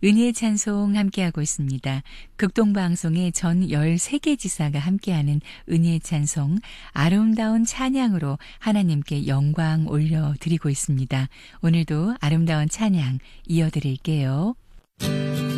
은혜의 찬송 함께하고 있습니다. 극동방송의 전 13개 지사가 함께하는 은혜의 찬송, 아름다운 찬양으로 하나님께 영광 올려드리고 있습니다. 오늘도 아름다운 찬양 이어드릴게요.